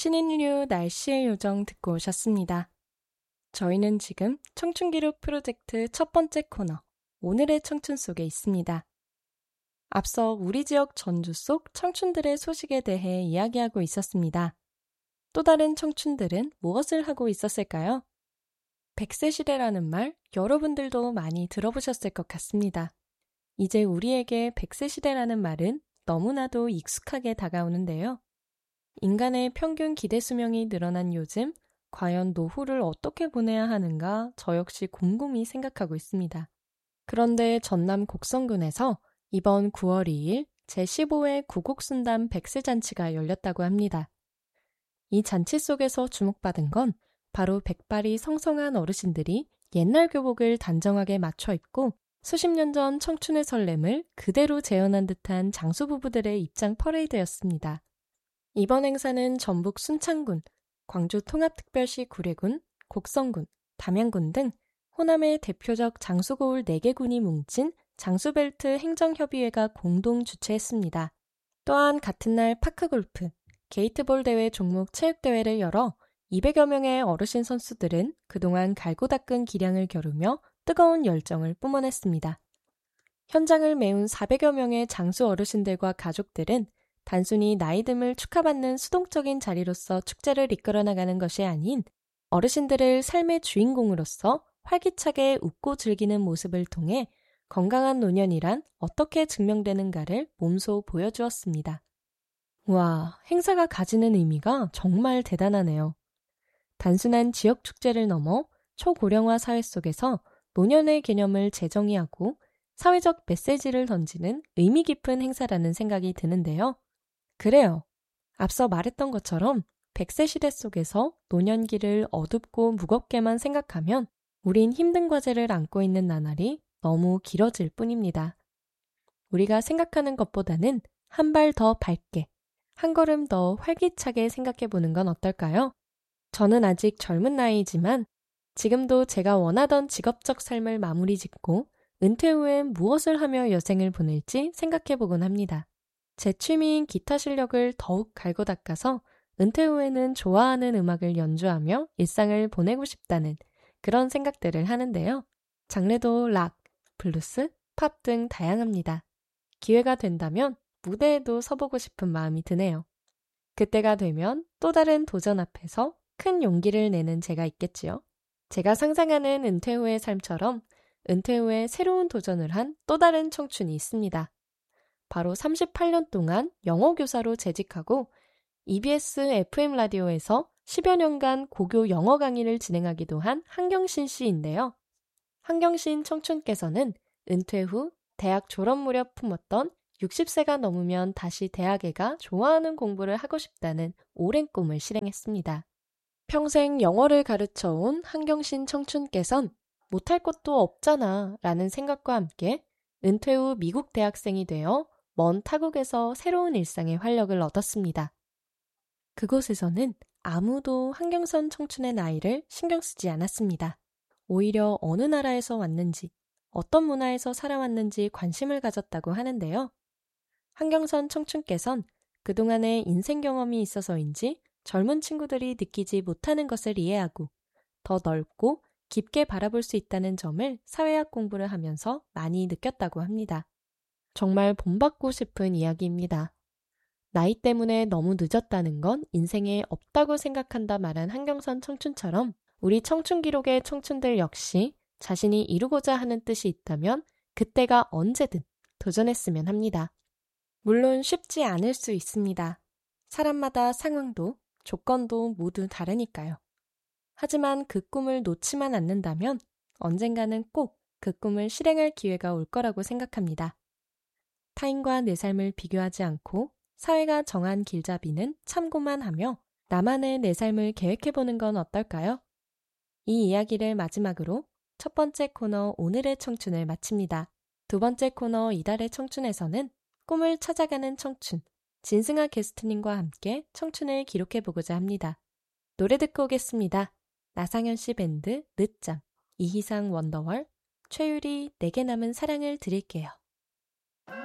신인류 날씨의 요정 듣고 오셨습니다. 저희는 지금 청춘기록 프로젝트 첫 번째 코너, 오늘의 청춘 속에 있습니다. 앞서 우리 지역 전주 속 청춘들의 소식에 대해 이야기하고 있었습니다. 또 다른 청춘들은 무엇을 하고 있었을까요? 100세 시대라는 말 여러분들도 많이 들어보셨을 것 같습니다. 이제 우리에게 100세 시대라는 말은 너무나도 익숙하게 다가오는데요. 인간의 평균 기대 수명이 늘어난 요즘, 과연 노후를 어떻게 보내야 하는가 저 역시 곰곰이 생각하고 있습니다. 그런데 전남 곡성군에서 이번 9월 2일 제15회 구곡순담 100세 잔치가 열렸다고 합니다. 이 잔치 속에서 주목받은 건 바로 백발이 성성한 어르신들이 옛날 교복을 단정하게 맞춰 입고 수십 년 전 청춘의 설렘을 그대로 재현한 듯한 장수 부부들의 입장 퍼레이드였습니다. 이번 행사는 전북 순창군, 광주 통합특별시 구례군, 곡성군, 담양군 등 호남의 대표적 장수고을 4개 군이 뭉친 장수벨트 행정협의회가 공동 주최했습니다. 또한 같은 날 파크골프, 게이트볼 대회 종목 체육대회를 열어 200여 명의 어르신 선수들은 그동안 갈고 닦은 기량을 겨루며 뜨거운 열정을 뿜어냈습니다. 현장을 메운 400여 명의 장수 어르신들과 가족들은 단순히 나이듦을 축하받는 수동적인 자리로서 축제를 이끌어 나가는 것이 아닌 어르신들을 삶의 주인공으로서 활기차게 웃고 즐기는 모습을 통해 건강한 노년이란 어떻게 증명되는가를 몸소 보여주었습니다. 와, 행사가 가지는 의미가 정말 대단하네요. 단순한 지역 축제를 넘어 초고령화 사회 속에서 노년의 개념을 재정의하고 사회적 메시지를 던지는 의미 깊은 행사라는 생각이 드는데요. 그래요. 앞서 말했던 것처럼 100세 시대 속에서 노년기를 어둡고 무겁게만 생각하면 우린 힘든 과제를 안고 있는 나날이 너무 길어질 뿐입니다. 우리가 생각하는 것보다는 한 발 더 밝게, 한 걸음 더 활기차게 생각해보는 건 어떨까요? 저는 아직 젊은 나이이지만 지금도 제가 원하던 직업적 삶을 마무리 짓고 은퇴 후엔 무엇을 하며 여생을 보낼지 생각해보곤 합니다. 제 취미인 기타 실력을 더욱 갈고 닦아서 은퇴 후에는 좋아하는 음악을 연주하며 일상을 보내고 싶다는 그런 생각들을 하는데요. 장르도 락, 블루스, 팝 등 다양합니다. 기회가 된다면 무대에도 서보고 싶은 마음이 드네요. 그때가 되면 또 다른 도전 앞에서 큰 용기를 내는 제가 있겠지요. 제가 상상하는 은퇴 후의 삶처럼 은퇴 후에 새로운 도전을 한 또 다른 청춘이 있습니다. 바로 38년 동안 영어 교사로 재직하고 EBS FM 라디오에서 10여 년간 고교 영어 강의를 진행하기도 한 한경신 씨인데요. 한경신 청춘께서는 은퇴 후 대학 졸업 무렵 품었던 60세가 넘으면 다시 대학에 가 좋아하는 공부를 하고 싶다는 오랜 꿈을 실행했습니다. 평생 영어를 가르쳐온 한경신 청춘께선 못할 것도 없잖아 라는 생각과 함께 은퇴 후 미국 대학생이 되어 먼 타국에서 새로운 일상의 활력을 얻었습니다. 그곳에서는 아무도 한경선 청춘의 나이를 신경 쓰지 않았습니다. 오히려 어느 나라에서 왔는지, 어떤 문화에서 살아왔는지 관심을 가졌다고 하는데요. 한경선 청춘께선 그동안의 인생 경험이 있어서인지 젊은 친구들이 느끼지 못하는 것을 이해하고 더 넓고 깊게 바라볼 수 있다는 점을 사회학 공부를 하면서 많이 느꼈다고 합니다. 정말 본받고 싶은 이야기입니다. 나이 때문에 너무 늦었다는 건 인생에 없다고 생각한다 말한 한경선 청춘처럼 우리 청춘 기록의 청춘들 역시 자신이 이루고자 하는 뜻이 있다면 그때가 언제든 도전했으면 합니다. 물론 쉽지 않을 수 있습니다. 사람마다 상황도 조건도 모두 다르니까요. 하지만 그 꿈을 놓지만 않는다면 언젠가는 꼭 그 꿈을 실행할 기회가 올 거라고 생각합니다. 타인과 내 삶을 비교하지 않고 사회가 정한 길잡이는 참고만 하며 나만의 내 삶을 계획해보는 건 어떨까요? 이 이야기를 마지막으로 첫 번째 코너 오늘의 청춘을 마칩니다. 두 번째 코너 이달의 청춘에서는 꿈을 찾아가는 청춘, 진승아 게스트님과 함께 청춘을 기록해보고자 합니다. 노래 듣고 오겠습니다. 나상현 씨 밴드 늦잠, 이희상 원더월, 최유리 내게 남은 사랑을 드릴게요.